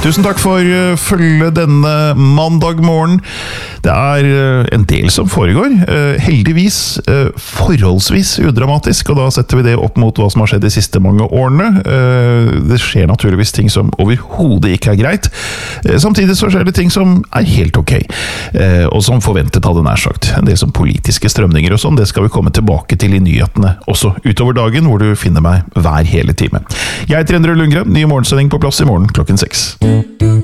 Tusen takk for følge denne mandag morgen. Det en del som foregår, heldigvis forholdsvis udramatisk, og da setter vi det opp mot hva som har skjedd de siste mange årene. Det skjer naturligvis ting som overhodet ikke greit. Samtidig så skjer det ting som helt ok, og som forventet hadde nær sagt. En del som politiske strømninger og sånn, det skal vi komme tilbake til i nyhetene også utover dagen, hvor du finner meg hver hele time. Jeg heter Endre Lundgren, ny morgensending på plass i morgen klokken 6.